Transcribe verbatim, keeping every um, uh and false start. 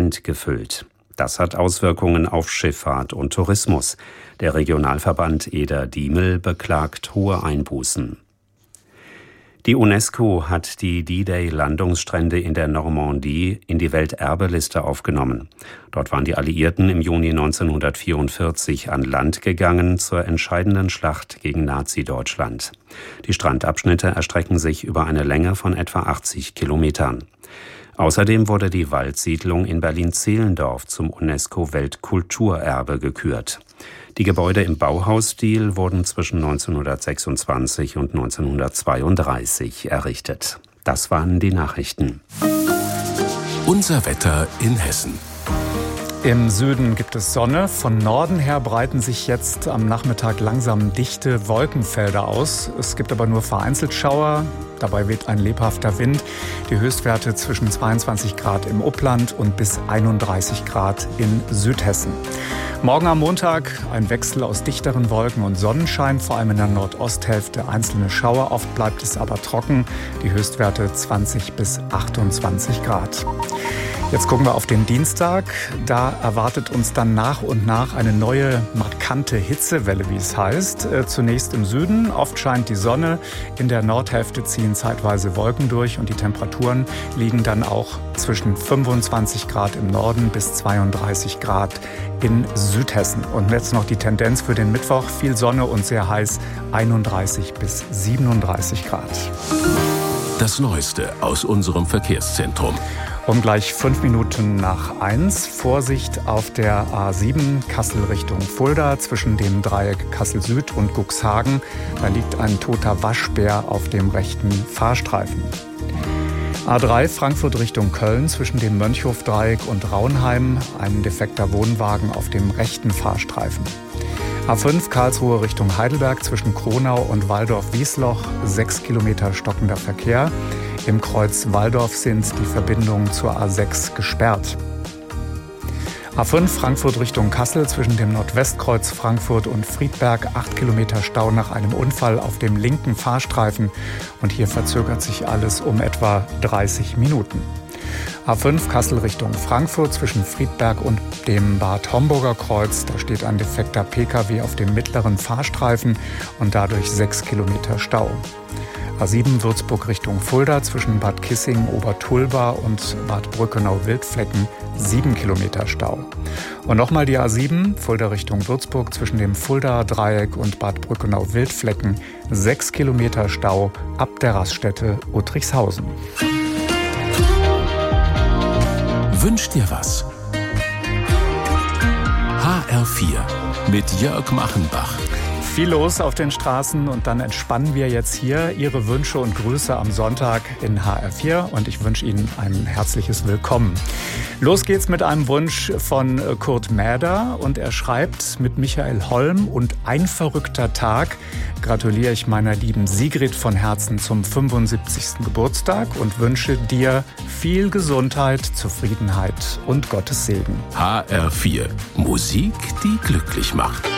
Prozent gefüllt. Das hat Auswirkungen auf Schifffahrt und Tourismus. Der Regionalverband Eder-Diemel beklagt hohe Einbußen. Die UNESCO hat die D-Day-Landungsstrände in der Normandie in die Welterbeliste aufgenommen. Dort waren die Alliierten im Juni neunzehnhundertvierundvierzig an Land gegangen zur entscheidenden Schlacht gegen Nazi-Deutschland. Die Strandabschnitte erstrecken sich über eine Länge von etwa achtzig Kilometern. Außerdem wurde die Waldsiedlung in Berlin-Zehlendorf zum UNESCO-Weltkulturerbe gekürt. Die Gebäude im Bauhausstil wurden zwischen neunzehnhundertsechsundzwanzig und neunzehnhundertzweiunddreißig errichtet. Das waren die Nachrichten. Unser Wetter in Hessen. Im Süden gibt es Sonne. Von Norden her breiten sich jetzt am Nachmittag langsam dichte Wolkenfelder aus. Es gibt aber nur vereinzelt Schauer. Dabei weht ein lebhafter Wind. Die Höchstwerte zwischen zweiundzwanzig Grad im Upland und bis einunddreißig Grad in Südhessen. Morgen am Montag ein Wechsel aus dichteren Wolken und Sonnenschein, vor allem in der Nordosthälfte einzelne Schauer. Oft bleibt es aber trocken. Die Höchstwerte zwanzig bis achtundzwanzig Grad. Jetzt gucken wir auf den Dienstag. Da erwartet uns dann nach und nach eine neue, markante Hitzewelle, wie es heißt. Zunächst im Süden. Oft scheint die Sonne. In der Nordhälfte ziehen zeitweise Wolken durch und die Temperaturen liegen dann auch zwischen fünfundzwanzig Grad im Norden bis zweiunddreißig Grad in Südhessen. Und jetzt noch die Tendenz für den Mittwoch. Viel Sonne und sehr heiß. einunddreißig bis siebenunddreißig Grad. Das Neueste aus unserem Verkehrszentrum. Um gleich fünf Minuten nach eins. Vorsicht auf der A sieben Kassel Richtung Fulda zwischen dem Dreieck Kassel Süd und Cuxhagen. Da liegt ein toter Waschbär auf dem rechten Fahrstreifen. A drei Frankfurt Richtung Köln zwischen dem Mönchhof-Dreieck und Raunheim. Ein defekter Wohnwagen auf dem rechten Fahrstreifen. A fünf Karlsruhe Richtung Heidelberg zwischen Kronau und Walldorf-Wiesloch. Sechs Kilometer stockender Verkehr. Im Kreuz Walldorf sind die Verbindungen zur A sechs gesperrt. A fünf Frankfurt Richtung Kassel zwischen dem Nordwestkreuz Frankfurt und Friedberg. Acht Kilometer Stau nach einem Unfall auf dem linken Fahrstreifen. Und hier verzögert sich alles um etwa dreißig Minuten. A fünf Kassel Richtung Frankfurt zwischen Friedberg und dem Bad Homburger Kreuz. Da steht ein defekter Pkw auf dem mittleren Fahrstreifen und dadurch sechs Kilometer Stau. A sieben Würzburg Richtung Fulda zwischen Bad Kissing, Obertulba und Bad Brückenau-Wildflecken sieben Kilometer Stau. Und nochmal die A sieben Fulda Richtung Würzburg zwischen dem Fulda-Dreieck und Bad Brückenau-Wildflecken sechs Kilometer Stau ab der Raststätte Uttrichshausen. Wünsch dir was? H R vier mit Jörg Machenbach. Viel los auf den Straßen und dann entspannen wir jetzt hier. Ihre Wünsche und Grüße am Sonntag in H R vier und ich wünsche Ihnen ein herzliches Willkommen. Los geht's mit einem Wunsch von Kurt Mäder und er schreibt: Mit Michael Holm und Ein verrückter Tag gratuliere ich meiner lieben Sigrid von Herzen zum fünfundsiebzigsten Geburtstag und wünsche dir viel Gesundheit, Zufriedenheit und Gottes Segen. H R vier. Musik, die glücklich macht.